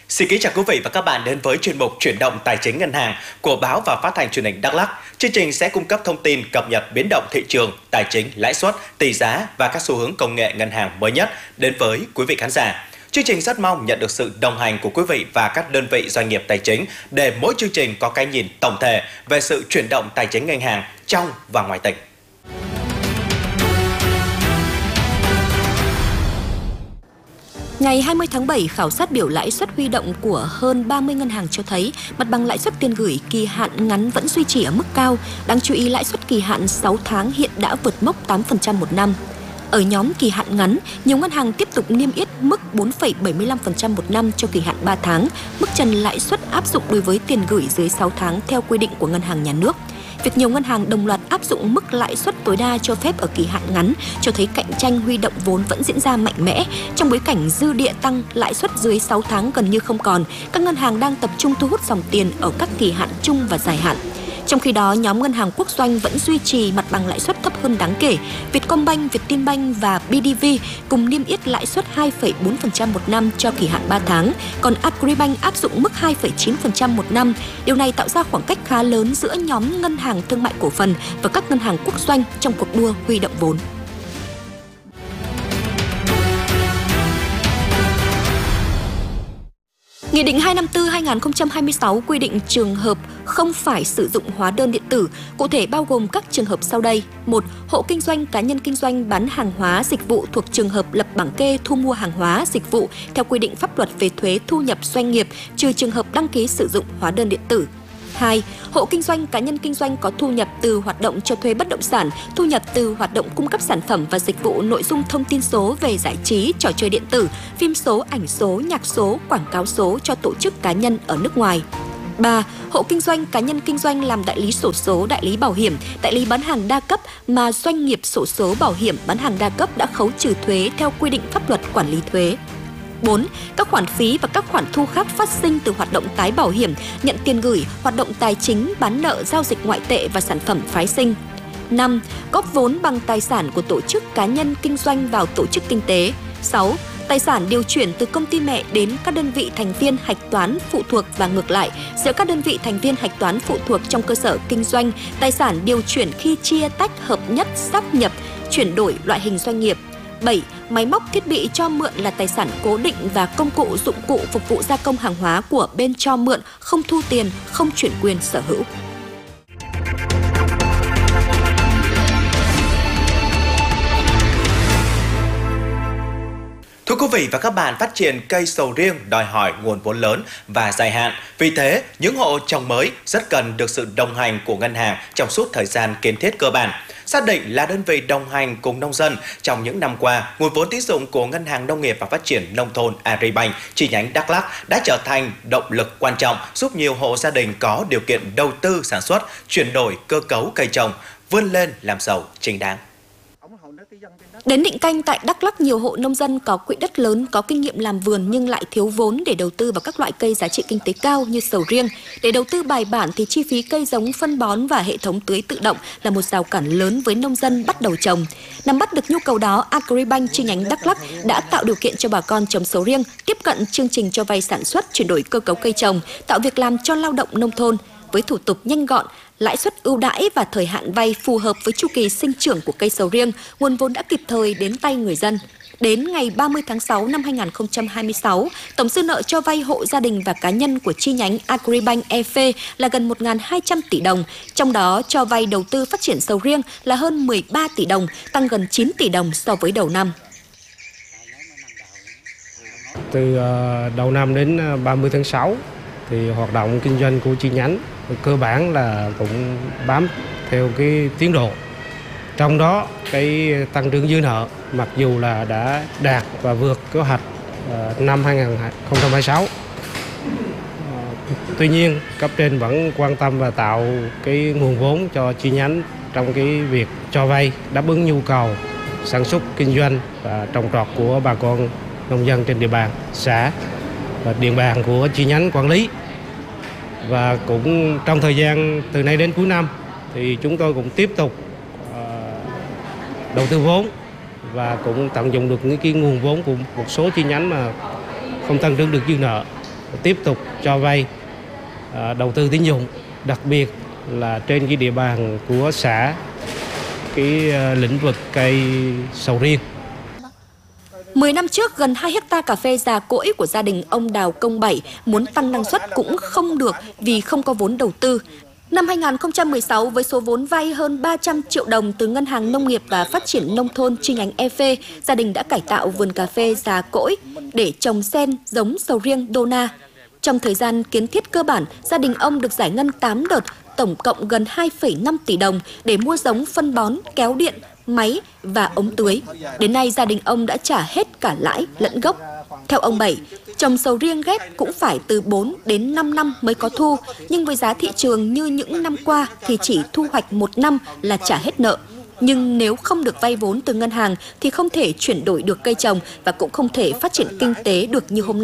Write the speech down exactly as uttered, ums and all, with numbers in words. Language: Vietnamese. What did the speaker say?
Xin kính chào quý vị và các bạn đến với chuyên mục Chuyển động Tài chính Ngân hàng của báo và phát thanh truyền hình Đắk Lắk. Chương trình sẽ cung cấp thông tin cập nhật biến động thị trường, tài chính, lãi suất, tỷ giá và các xu hướng công nghệ ngân hàng mới nhất đến với quý vị khán giả. Chương trình rất mong nhận được sự đồng hành của quý vị và các đơn vị doanh nghiệp tài chính để mỗi chương trình có cái nhìn tổng thể về sự chuyển động tài chính ngân hàng trong và ngoài tỉnh. Ngày hai mươi tháng bảy, khảo sát biểu lãi suất huy động của hơn ba mươi ngân hàng cho thấy mặt bằng lãi suất tiền gửi kỳ hạn ngắn vẫn duy trì ở mức cao. Đáng chú ý, lãi suất kỳ hạn sáu tháng hiện đã vượt mốc tám phần trăm một năm. Ở nhóm kỳ hạn ngắn, nhiều ngân hàng tiếp tục niêm yết mức bốn phẩy bảy mươi lăm phần trăm một năm cho kỳ hạn ba tháng, mức trần lãi suất áp dụng đối với tiền gửi dưới sáu tháng theo quy định của Ngân hàng Nhà nước. Việc nhiều ngân hàng đồng loạt áp dụng mức lãi suất tối đa cho phép ở kỳ hạn ngắn cho thấy cạnh tranh huy động vốn vẫn diễn ra mạnh mẽ. Trong bối cảnh dư địa tăng, lãi suất dưới sáu tháng gần như không còn, các ngân hàng đang tập trung thu hút dòng tiền ở các kỳ hạn trung và dài hạn. Trong khi đó, nhóm ngân hàng quốc doanh vẫn duy trì mặt bằng lãi suất thấp hơn đáng kể. Vietcombank, Vietinbank và bê đê vê cùng niêm yết lãi suất hai phẩy bốn phần trăm một năm cho kỳ hạn ba tháng, còn Agribank áp dụng mức hai phẩy chín phần trăm một năm. Điều này tạo ra khoảng cách khá lớn giữa nhóm ngân hàng thương mại cổ phần và các ngân hàng quốc doanh trong cuộc đua huy động vốn. Nghị định hai trăm năm mươi tư trên hai nghìn không trăm hai mươi sáu quy định trường hợp không phải sử dụng hóa đơn điện tử, cụ thể bao gồm các trường hợp sau đây. một. Hộ kinh doanh, cá nhân kinh doanh bán hàng hóa, dịch vụ thuộc trường hợp lập bảng kê thu mua hàng hóa, dịch vụ theo quy định pháp luật về thuế thu nhập doanh nghiệp, trừ trường hợp đăng ký sử dụng hóa đơn điện tử. hai. Hộ kinh doanh, cá nhân kinh doanh có thu nhập từ hoạt động cho thuê bất động sản, thu nhập từ hoạt động cung cấp sản phẩm và dịch vụ nội dung thông tin số về giải trí, trò chơi điện tử, phim số, ảnh số, nhạc số, quảng cáo số cho tổ chức cá nhân ở nước ngoài. ba. Hộ kinh doanh, cá nhân kinh doanh làm đại lý xổ số, đại lý bảo hiểm, đại lý bán hàng đa cấp mà doanh nghiệp xổ số bảo hiểm bán hàng đa cấp đã khấu trừ thuế theo quy định pháp luật quản lý thuế. bốn. Các khoản phí và các khoản thu khác phát sinh từ hoạt động tái bảo hiểm, nhận tiền gửi, hoạt động tài chính, bán nợ, giao dịch ngoại tệ và sản phẩm phái sinh. năm. Góp vốn bằng tài sản của tổ chức cá nhân kinh doanh vào tổ chức kinh tế. sáu. Tài sản điều chuyển từ công ty mẹ đến các đơn vị thành viên hạch toán phụ thuộc và ngược lại, giữa các đơn vị thành viên hạch toán phụ thuộc trong cơ sở kinh doanh, tài sản điều chuyển khi chia tách, hợp nhất, sáp nhập, chuyển đổi loại hình doanh nghiệp. bảy. Máy móc thiết bị cho mượn là tài sản cố định và công cụ dụng cụ phục vụ gia công hàng hóa của bên cho mượn, không thu tiền, không chuyển quyền sở hữu. Thưa quý vị và các bạn, phát triển cây sầu riêng đòi hỏi nguồn vốn lớn và dài hạn. Vì thế, những hộ trồng mới rất cần được sự đồng hành của ngân hàng trong suốt thời gian kiến thiết cơ bản. Xác định là đơn vị đồng hành cùng nông dân trong những năm qua, nguồn vốn tín dụng của Ngân hàng Nông nghiệp và Phát triển Nông thôn Agribank chi nhánh Đắk Lắk đã trở thành động lực quan trọng giúp nhiều hộ gia đình có điều kiện đầu tư sản xuất, chuyển đổi cơ cấu cây trồng, vươn lên làm giàu chính đáng. Đến định canh tại Đắk Lắk, nhiều hộ nông dân có quỹ đất lớn, có kinh nghiệm làm vườn nhưng lại thiếu vốn để đầu tư vào các loại cây giá trị kinh tế cao như sầu riêng. Để đầu tư bài bản thì chi phí cây giống, phân bón và hệ thống tưới tự động là một rào cản lớn với nông dân bắt đầu trồng. Nắm bắt được nhu cầu đó, Agribank chi nhánh Đắk Lắk đã tạo điều kiện cho bà con trồng sầu riêng tiếp cận chương trình cho vay sản xuất, chuyển đổi cơ cấu cây trồng, tạo việc làm cho lao động nông thôn. Với thủ tục nhanh gọn, lãi suất ưu đãi và thời hạn vay phù hợp với chu kỳ sinh trưởng của cây sầu riêng, nguồn vốn đã kịp thời đến tay người dân. Đến ngày ba mươi tháng sáu năm hai nghìn không trăm hai mươi sáu, tổng dư nợ cho vay hộ gia đình và cá nhân của chi nhánh Agribank e phê là gần một nghìn hai trăm tỷ đồng, trong đó cho vay đầu tư phát triển sầu riêng là hơn mười ba tỷ đồng, tăng gần chín tỷ đồng so với đầu năm. Từ đầu năm đến ba mươi tháng sáu thì hoạt động kinh doanh của chi nhánh cơ bản là cũng bám theo cái tiến độ. Trong đó cái tăng trưởng dư nợ mặc dù là đã đạt và vượt kế hoạch năm hai nghìn không trăm hai mươi sáu. Tuy nhiên, cấp trên vẫn quan tâm và tạo cái nguồn vốn cho chi nhánh trong cái việc cho vay đáp ứng nhu cầu sản xuất kinh doanh và trồng trọt của bà con nông dân trên địa bàn xã và địa bàn của chi nhánh quản lý. Và cũng trong thời gian từ nay đến cuối năm thì chúng tôi cũng tiếp tục uh, đầu tư vốn và cũng tận dụng được những cái nguồn vốn của một số chi nhánh mà không tăng trưởng được dư nợ tiếp tục cho vay đầu tư tín dụng, đặc biệt là trên cái địa bàn của xã, cái lĩnh vực cây sầu riêng. Mười năm trước, gần hai héc ta cà phê già cỗi của gia đình ông Đào Công Bảy muốn tăng năng suất cũng không được vì không có vốn đầu tư. Năm hai nghìn không trăm mười sáu, với số vốn vay hơn ba trăm triệu đồng từ Ngân hàng Nông nghiệp và Phát triển Nông thôn chi nhánh e phê, gia đình đã cải tạo vườn cà phê già cỗi để trồng sen giống sầu riêng Dona. Trong thời gian kiến thiết cơ bản, gia đình ông được giải ngân tám đợt, tổng cộng gần hai phẩy năm tỷ đồng để mua giống phân bón, kéo điện, máy và ống tưới. Đến nay, gia đình ông đã trả hết cả lãi lẫn gốc. Theo ông Bảy, trồng sầu riêng ghép cũng phải từ bốn đến năm năm mới có thu, nhưng với giá thị trường như những năm qua thì chỉ thu hoạch một năm là trả hết nợ. Nhưng nếu không được vay vốn từ ngân hàng thì không thể chuyển đổi được cây trồng và cũng không thể phát triển kinh tế được như hôm nay.